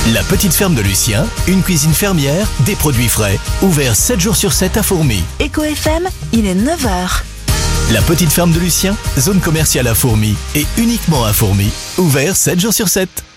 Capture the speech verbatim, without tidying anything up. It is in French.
La petite ferme de Lucien, une cuisine fermière, des produits frais. Ouvert sept jours sur sept à Fourmies. Éco F M, il est neuf heures. La petite ferme de Lucien, zone commerciale à Fourmies et uniquement à Fourmies. Ouvert sept jours sur sept.